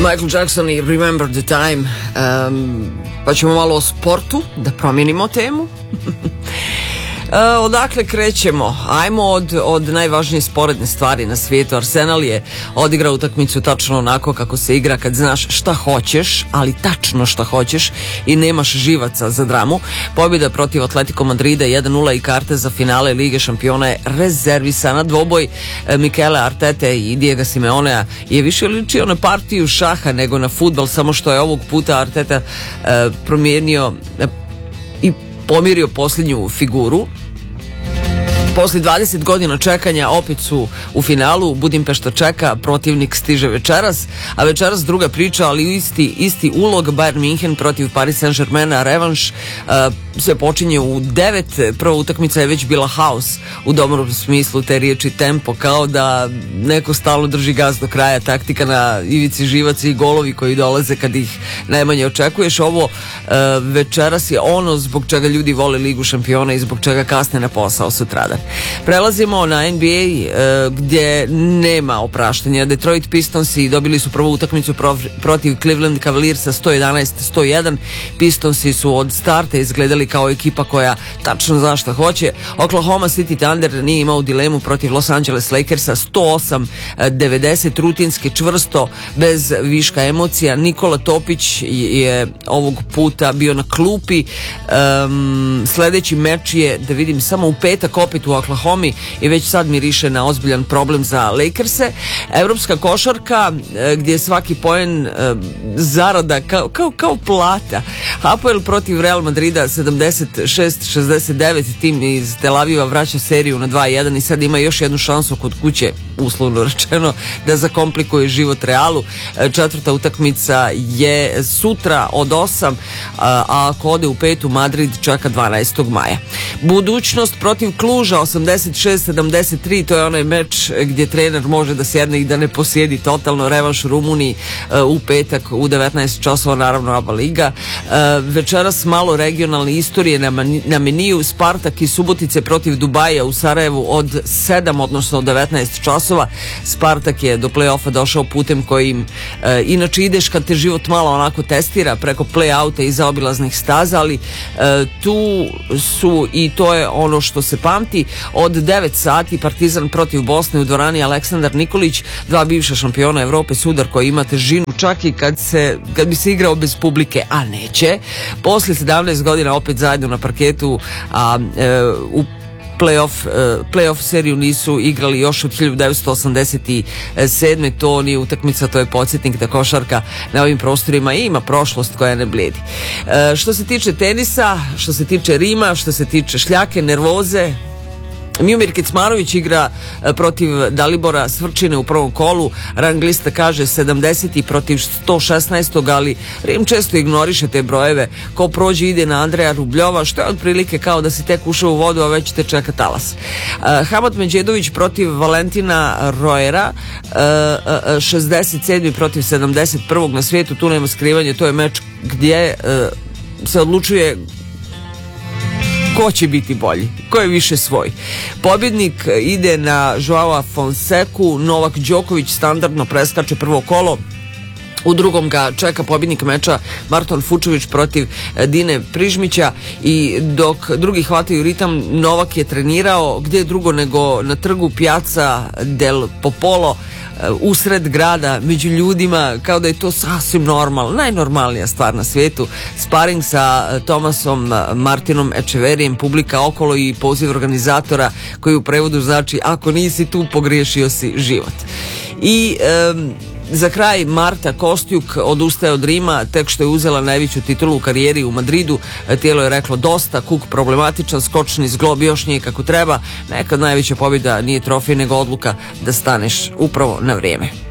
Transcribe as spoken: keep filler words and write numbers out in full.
Michael Jackson i Remember the Time. Um, pa ćemo malo o sportu, da promijenimo temu. Uh, odakle krećemo? Ajmo od, od najvažnije sporedne stvari na svijetu. Arsenal je odigrao utakmicu tačno onako kako se igra kad znaš šta hoćeš, ali tačno šta hoćeš i nemaš živaca za dramu. Pobjeda protiv Atletico Madrida jedan nula i karte za finale Lige šampiona je rezervisana. Dvoboj Mikele Artete i Diego Simeonea je više ličio na partiju šaha nego na fudbal, samo što je ovog puta Arteta uh, promijenio uh, i pomirio posljednju figuru. Posle dvadeset godina čekanja opet su u finalu. Budimpešta čeka, protivnik stiže večeras, a večeras druga priča, ali isti, isti ulog. Bayern München protiv Paris Saint-Germaina, revanš. Uh, sve počinje u devet. Prva utakmica je već bila haos u dobrom smislu te riječi, tempo, kao da neko stalno drži gas do kraja, taktika na ivici živaca i golovi koji dolaze kad ih najmanje očekuješ. Ovo uh, večeras je ono zbog čega ljudi vole Ligu šampiona i zbog čega kasne na posao sutradan. Prelazimo na N B A uh, gdje nema opraštanja. Detroit Pistonsi dobili su prvu utakmicu protiv Cleveland Cavaliersa sto jedanaest sto jedan. Pistonsi su od starta izgledali kao ekipa koja tačno zna šta hoće. Oklahoma City Thunder nije imao dilemu protiv Los Angeles Lakersa sto osam devedeset, rutinski, čvrsto, bez viška emocija. Nikola Topić je ovog puta bio na klupi. Um, sljedeći meč je, da vidim, samo u petak opet u Oklahomi i već sad miriše na ozbiljan problem za Lakerse. Evropska košarka gdje je svaki poen zarada kao, kao, kao plata. Hapoel protiv Real Madrida sedamdeset šest šezdeset devet, tim iz Tel Aviva vraća seriju na dva jedan i sad ima još jednu šansu kod kuće, uslovno rečeno, da zakomplikuje život Realu. Četvrta utakmica je sutra od osam, a ako ode u petu, Madrid čeka dvanaestog maja. Budućnost protiv Kluža osamdeset šest sedamdeset tri, to je onaj meč gdje trener može da sjedne i da ne posjedi totalno. Revanš u Rumuniji u petak u devetnaest časova, naravno A B A liga. Večeras malo regionalne istorije na meniju. Spartak i Subotice protiv Dubaja u Sarajevu od sedam, odnosno od devetnaest časova. Spartak je do play-offa došao putem kojim e, inače ideš kad te život malo onako testira, preko play-outa i zaobilaznih staza, ali e, tu su, i to je ono što se pamti, od devet sati Partizan protiv Bosne u dvorani Aleksandar Nikolić, dva bivša šampiona Evrope, sudar koji ima težinu čak i kad, se, kad bi se igrao bez publike, a neće. Posle sedamnaest godina opet zajedno na parketu, a e, u Playoff, uh, playoff seriju nisu igrali još od hiljadu devetsto osamdeset sedme. To nije utakmica, to je podsjetnik da košarka na ovim prostorima ima prošlost koja ne blijedi. Uh, što se tiče tenisa, što se tiče Rima, što se tiče šljake, nervoze, Miomir Kecmanović igra protiv Dalibora Svrčine u prvom kolu. Rang lista kaže sedamdeset protiv sto šesnaest, ali Rim često ignoriše te brojeve. Ko prođe ide na Andreja Rubljova, što je otprilike kao da si tek ušao u vodu, a već te čeka talas. Uh, Hamad Međedović protiv Valentina Roera, uh, šezdeset sedam protiv sedamdeset jedan na svijetu. Tu nema skrivanja, to je meč gdje uh, se odlučuje ko će biti bolji, ko je više svoj. Pobjednik ide na Joao Fonseku. Novak Đoković standardno preskače prvo kolo. U drugom ga čeka pobjednik meča Marton Fučović protiv Dine Prižmića, i dok drugi hvataju ritam, Novak je trenirao gdje drugo nego na trgu Piazza del Popolo, usred grada, među ljudima, kao da je to sasvim normalno, najnormalnija stvar na svijetu. Sparing sa Tomasom Martinom Echeverijem, publika okolo i poziv organizatora koji u prevodu znači ako nisi tu, pogriješio si život. I um, za kraj, Marta Kostjuk odustaje od Rima tek što je uzela najveću titulu u karijeri u Madridu. Tijelo je reklo dosta, kuk problematičan, skočni zglob još nije kako treba. Nekad najveća pobjeda nije trofej nego odluka da staneš upravo na vrijeme.